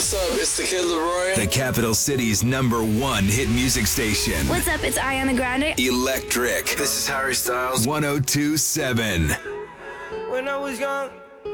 what's up? It's the Kid Leroy. The capital city's #1 hit music station. What's up? It's Ariana Grande. Electric. This is Harry Styles. 102.7. When I was young,